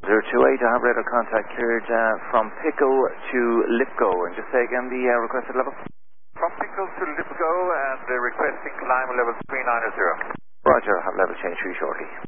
028, I have radar contact cleared from Pickle to Lipgo. And just say again the requested level. From Pickle to Lipgo and requesting climb level 390. Roger, I'll have level change for you shortly.